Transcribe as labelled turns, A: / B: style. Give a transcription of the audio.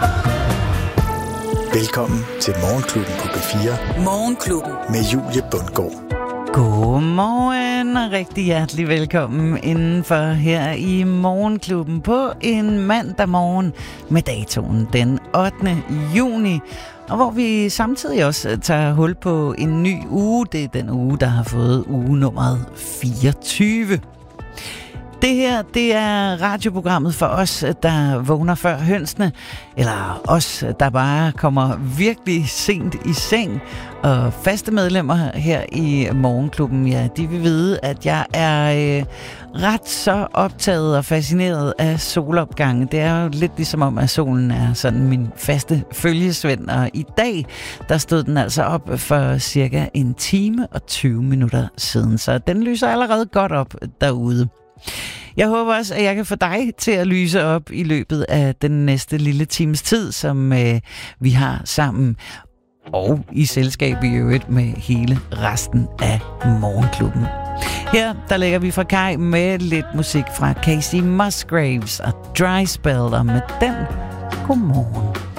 A: Velkommen til Morgenklubben på P4.
B: Morgenklubben.
A: Med Julie Bundgaard.
C: Godmorgen og rigtig hjertelig velkommen indenfor her i Morgenklubben på en mandag morgen med datoen den 8. juni. Og hvor vi samtidig også tager hul på en ny uge. Det er den uge, der har fået uge nummeret 24. Det her, det er radioprogrammet for os, der vågner før hønsene, eller os, der bare kommer virkelig sent i seng. Og faste medlemmer her i Morgenklubben, ja, de vil vide, at jeg er ret så optaget og fascineret af solopgangen. Det er jo lidt ligesom om, at solen er sådan min faste følgesvend, og i dag, der stod den altså op for cirka 1 time og 20 minutter siden, så den lyser allerede godt op derude. Jeg håber også, at jeg kan få dig til at lyse op i løbet af den næste lille times tid, som vi har sammen. Og i selskab i øvrigt med hele resten af Morgenklubben. Her, der lægger vi fra Kai med lidt musik fra Casey Musgraves og Dry Spell, og med den, godmorgen.